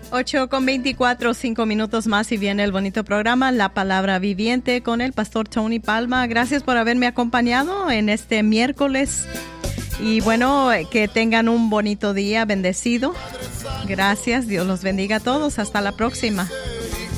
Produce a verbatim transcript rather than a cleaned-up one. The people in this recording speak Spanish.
ocho con veinticuatro, cinco minutos más y viene el bonito programa La Palabra Viviente con el pastor Tony Palma. Gracias por haberme acompañado en este miércoles y bueno, que tengan un bonito día bendecido. Gracias, Dios los bendiga a todos. Hasta la próxima.